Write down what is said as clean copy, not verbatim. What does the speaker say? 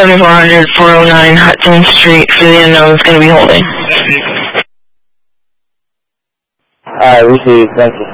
7400 409 Hudson Street for the unknown is going to be holding. Received. Thank you.